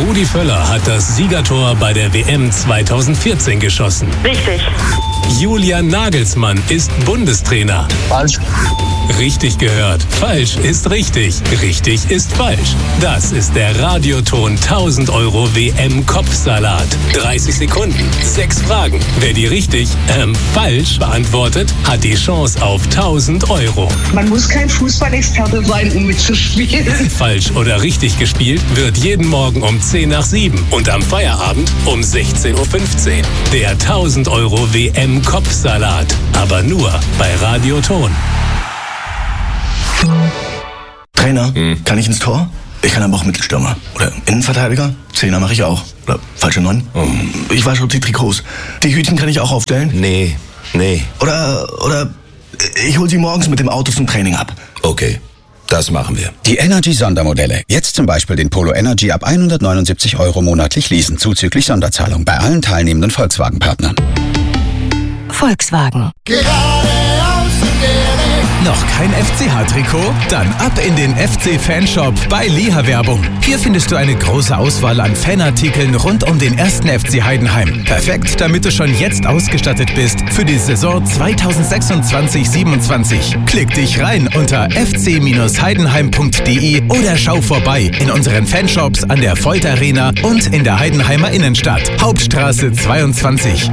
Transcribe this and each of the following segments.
Rudi Völler hat das Siegertor bei der WM 2014 geschossen. Richtig. Julian Nagelsmann ist Bundestrainer. Falsch. Richtig gehört. Falsch ist richtig. Richtig ist falsch. Das ist der Radioton 1000 € WM-Kopfsalat. 30 Sekunden, 6 Fragen. Wer die richtig, falsch beantwortet, hat die Chance auf 1000 €. Man muss kein Fußballexperte sein, um mitzuspielen. Falsch oder richtig gespielt wird jeden Morgen um 10 nach 7 und am Feierabend um 16:15 Uhr. Der 1000 € WM-Kopfsalat. Aber nur bei Radioton. Trainer, kann ich ins Tor? Ich kann aber auch Mittelstürmer. Oder Innenverteidiger? Zehner mache ich auch. Oder falsche 9. Ich wasche die Trikots. Die Hütchen kann ich auch aufstellen? Nee. Oder ich hole sie morgens mit dem Auto zum Training ab. Okay, das machen wir. Die Energy-Sondermodelle. Jetzt zum Beispiel den Polo Energy ab 179 € monatlich leasen, zuzüglich Sonderzahlung bei allen teilnehmenden Volkswagen-Partnern. Volkswagen. Noch kein FCH-Trikot? Dann ab in den FC-Fanshop bei Liha Werbung. Hier findest du eine große Auswahl an Fanartikeln rund um den 1. FC Heidenheim. Perfekt, damit du schon jetzt ausgestattet bist für die Saison 2026/27. Klick dich rein unter fc-heidenheim.de oder schau vorbei in unseren Fanshops an der Volt Arena und in der Heidenheimer Innenstadt. Hauptstraße 22.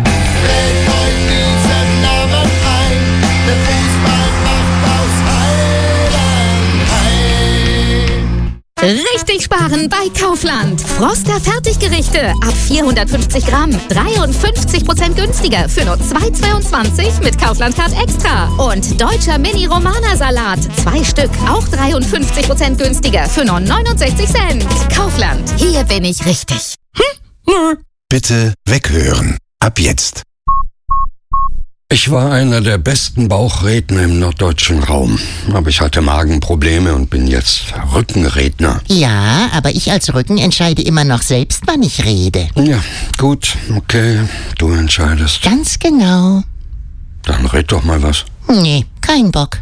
Richtig sparen bei Kaufland. Froster Fertiggerichte ab 450 Gramm. 53% günstiger für nur 2,22 mit Kaufland Card Extra. Und deutscher Mini-Romana-Salat. 2 Stück, auch 53% günstiger für nur 69 Cent. Kaufland, hier bin ich richtig. Bitte weghören. Ab jetzt. Ich war einer der besten Bauchredner im norddeutschen Raum. Aber ich hatte Magenprobleme und bin jetzt Rückenredner. Ja, aber ich als Rücken entscheide immer noch selbst, wann ich rede. Ja, gut, okay, du entscheidest. Ganz genau. Dann red doch mal was. Nee, kein Bock.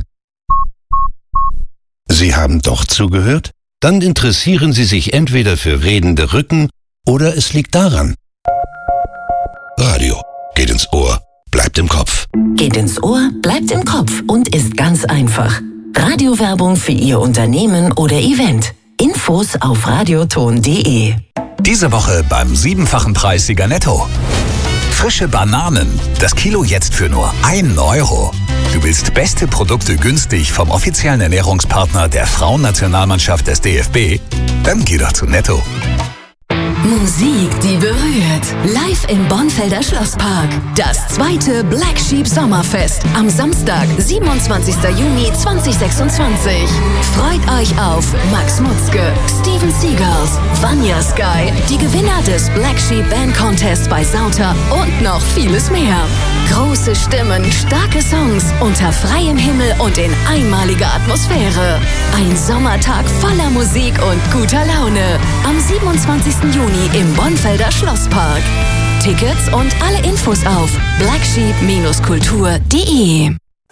Sie haben doch zugehört? Dann interessieren Sie sich entweder für redende Rücken oder es liegt daran. Radio geht ins Ohr. Bleibt im Kopf. Geht ins Ohr, bleibt im Kopf und ist ganz einfach. Radiowerbung für Ihr Unternehmen oder Event. Infos auf radioton.de. Diese Woche beim 7-fachen Preissieger Netto. Frische Bananen. Das Kilo jetzt für nur 1 €. Du willst beste Produkte günstig vom offiziellen Ernährungspartner der Frauennationalmannschaft des DFB? Dann geh doch zu Netto. Musik, die berührt. Live im Bonfelder Schlosspark. Das 2. Black Sheep Sommerfest am Samstag, 27. Juni 2026. Freut euch auf Max Mutzke, Steven Seagulls, Vanya Sky, die Gewinner des Black Sheep Band Contest bei Sauter und noch vieles mehr. Große Stimmen, starke Songs, unter freiem Himmel und in einmaliger Atmosphäre. Ein Sommertag voller Musik und guter Laune. Am 27. Juni im Bonfelder Schlosspark. Tickets und alle Infos auf blacksheep-kultur.de.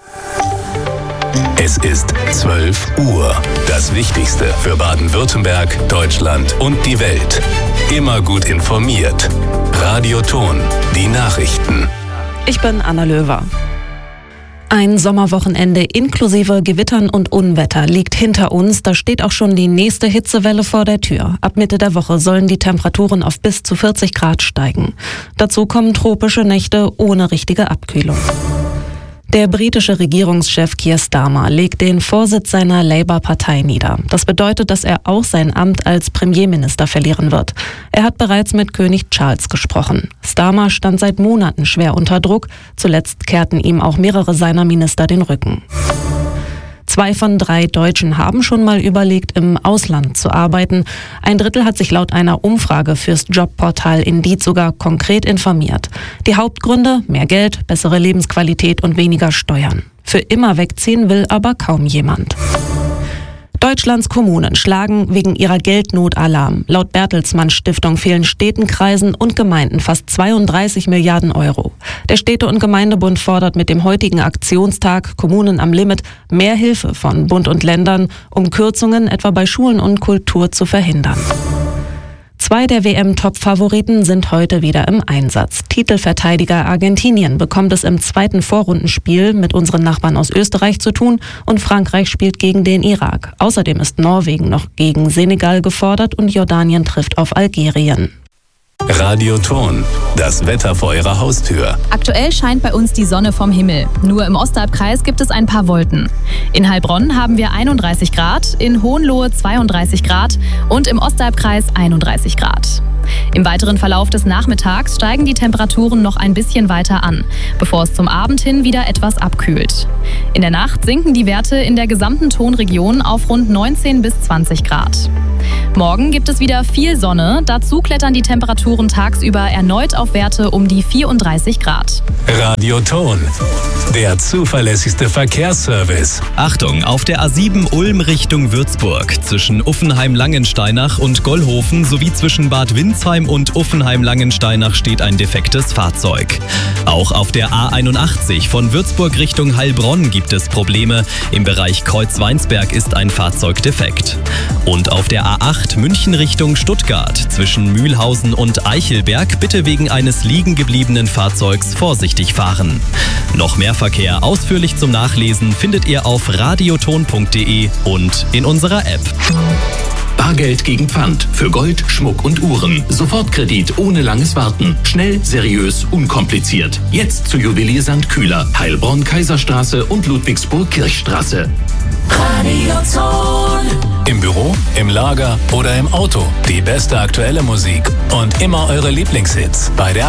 Es ist 12 Uhr. Das Wichtigste für Baden-Württemberg, Deutschland und die Welt. Immer gut informiert. Radioton, die Nachrichten. Ich bin Anna Löwer. Ein Sommerwochenende inklusive Gewittern und Unwetter liegt hinter uns. Da steht auch schon die nächste Hitzewelle vor der Tür. Ab Mitte der Woche sollen die Temperaturen auf bis zu 40 Grad steigen. Dazu kommen tropische Nächte ohne richtige Abkühlung. Der britische Regierungschef Keir Starmer legt den Vorsitz seiner Labour-Partei nieder. Das bedeutet, dass er auch sein Amt als Premierminister verlieren wird. Er hat bereits mit König Charles gesprochen. Starmer stand seit Monaten schwer unter Druck. Zuletzt kehrten ihm auch mehrere seiner Minister den Rücken. 2 von 3 Deutschen haben schon mal überlegt, im Ausland zu arbeiten. 1/3 hat sich laut einer Umfrage fürs Jobportal Indeed sogar konkret informiert. Die Hauptgründe: mehr Geld, bessere Lebensqualität und weniger Steuern. Für immer wegziehen will aber kaum jemand. Deutschlands Kommunen schlagen wegen ihrer Geldnot Alarm. Laut Bertelsmann Stiftung fehlen Städten, Kreisen und Gemeinden fast 32 Milliarden Euro. Der Städte- und Gemeindebund fordert mit dem heutigen Aktionstag Kommunen am Limit mehr Hilfe von Bund und Ländern, um Kürzungen etwa bei Schulen und Kultur zu verhindern. 2 der WM-Top-Favoriten sind heute wieder im Einsatz. Titelverteidiger Argentinien bekommt es im zweiten Vorrundenspiel mit unseren Nachbarn aus Österreich zu tun und Frankreich spielt gegen den Irak. Außerdem ist Norwegen noch gegen Senegal gefordert und Jordanien trifft auf Algerien. Radioton, das Wetter vor Ihrer Haustür. Aktuell scheint bei uns die Sonne vom Himmel. Nur im Ostalbkreis gibt es ein paar Wolken. In Heilbronn haben wir 31 Grad, in Hohenlohe 32 Grad und im Ostalbkreis 31 Grad. Im weiteren Verlauf des Nachmittags steigen die Temperaturen noch ein bisschen weiter an, bevor es zum Abend hin wieder etwas abkühlt. In der Nacht sinken die Werte in der gesamten Tonregion auf rund 19 bis 20 Grad. Morgen gibt es wieder viel Sonne, dazu klettern die Temperaturen tagsüber erneut auf Werte um die 34 Grad. Radioton, der zuverlässigste Verkehrsservice. Achtung, auf der A7 Ulm Richtung Würzburg zwischen Uffenheim-Langensteinach und Gollhofen sowie zwischen Bad Windsheim und Uffenheim-Langensteinach steht ein defektes Fahrzeug. Auch auf der A81 von Würzburg Richtung Heilbronn gibt es Probleme. Im Bereich Kreuzweinsberg ist ein Fahrzeug defekt. Und auf der A8 München Richtung Stuttgart zwischen Mühlhausen und Eichelberg bitte wegen eines liegen gebliebenen Fahrzeugs vorsichtig fahren. Noch mehr Verkehr ausführlich zum Nachlesen findet ihr auf radioton.de und in unserer App. Bargeld gegen Pfand für Gold, Schmuck und Uhren. Sofortkredit ohne langes Warten. Schnell, seriös, unkompliziert. Jetzt zu Juwelier St. Kühler, Heilbronn, Kaiserstraße und Ludwigsburg Kirchstraße. Radioton. Im Büro, im Lager oder im Auto. Die beste aktuelle Musik und immer eure Lieblingshits bei der